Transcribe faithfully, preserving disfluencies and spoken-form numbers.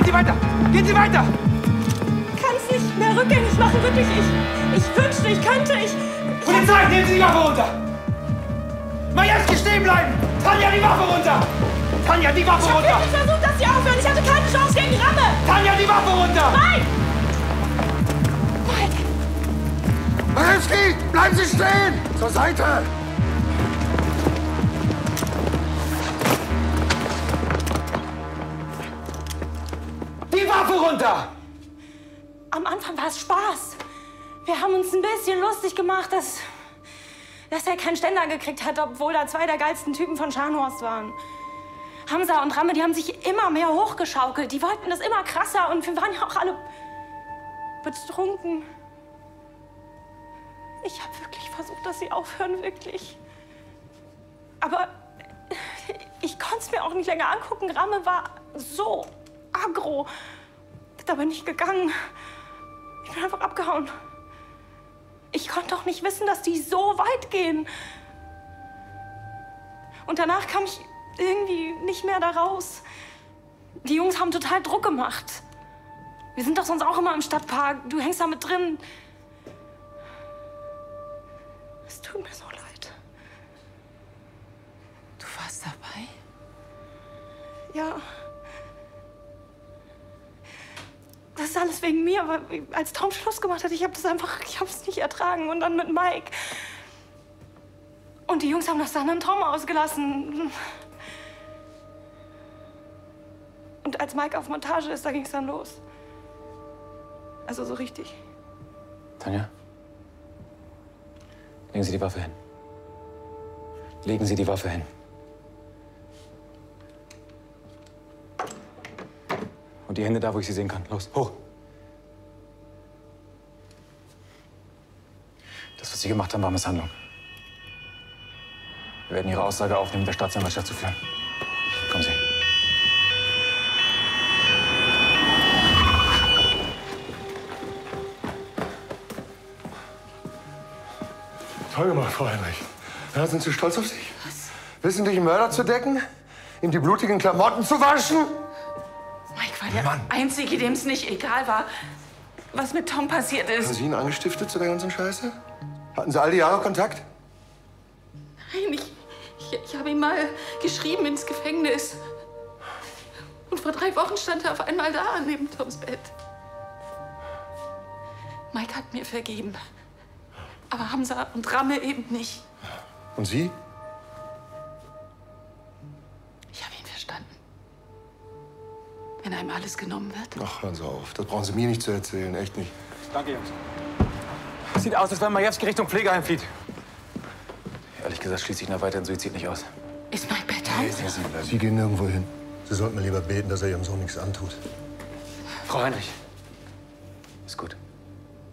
Sie weiter! Gehen Sie weiter! Ich kann es nicht mehr rückgängig machen, wirklich. Ich, ich wünschte, ich könnte, ich... Polizei, nehmen Sie die Waffe runter! Majewski, stehen bleiben! Tanja, die Waffe runter! Tanja, die Waffe ich runter! Ich habe versucht, dass Sie aufhören. Ich hatte keine Chance gegen Ramme. Tanja, die Waffe runter! Mike! Mike! Majewski, bleiben Sie stehen! Zur Seite! Die Waffe runter! Am Anfang war es Spaß. Wir haben uns ein bisschen lustig gemacht, dass, dass er keinen Ständer gekriegt hat, obwohl da zwei der geilsten Typen von Scharnhorst waren. Hamza und Ramme, die haben sich immer mehr hochgeschaukelt. Die wollten das immer krasser und wir waren ja auch alle betrunken. Ich habe wirklich versucht, dass sie aufhören, wirklich. Aber ich konnte es mir auch nicht länger angucken. Ramme war so aggro. Ist aber nicht gegangen. Ich bin einfach abgehauen. Ich konnte doch nicht wissen, dass die so weit gehen. Und danach kam ich irgendwie nicht mehr da raus. Die Jungs haben total Druck gemacht. Wir sind doch sonst auch immer im Stadtpark. Du hängst da mit drin. Es tut mir so leid. Du warst dabei? Ja. Das ist alles wegen mir, weil als Tom Schluss gemacht hat, ich habe das einfach, ich habe es nicht ertragen. Und dann mit Mike. Und die Jungs haben das dann an Tom ausgelassen. Und als Mike auf Montage ist, da ging es dann los. Also so richtig. Tanja, legen Sie die Waffe hin. Legen Sie die Waffe hin. Und die Hände da, wo ich sie sehen kann. Los, hoch. Das, was Sie gemacht haben, war Misshandlung. Wir werden Ihre Aussage aufnehmen, der Staatsanwaltschaft zu führen. Kommen Sie. Toll gemacht, Frau Heinrich. Ja, sind Sie stolz auf sich? Was? Wissen dich, Mörder zu decken? Ihm die blutigen Klamotten zu waschen? Mike war der Mann. Einzige, dem es nicht egal war, was mit Tom passiert ist. Haben Sie ihn angestiftet zu der ganzen Scheiße? Hatten Sie all die Jahre Kontakt? Nein, ich, ich, ich habe ihm mal geschrieben ins Gefängnis. Und vor drei Wochen stand er auf einmal da, neben Toms Bett. Mike hat mir vergeben. Aber Hamza und Ramme eben nicht. Und Sie? Ich habe ihn verstanden. Wenn einem alles genommen wird. Ach, hören Sie auf. Das brauchen Sie mir nicht zu erzählen. Echt nicht. Danke, Jungs. Sieht aus, als wenn Majewski Richtung Pflegeheim flieht. Ehrlich gesagt schließe ich nach weiteren Suizid nicht aus. Ist Mike bei Tom? Nee, Sie, Sie gehen nirgendwo hin. Sie sollten mir lieber beten, dass er Ihrem Sohn nichts antut. Frau Heinrich,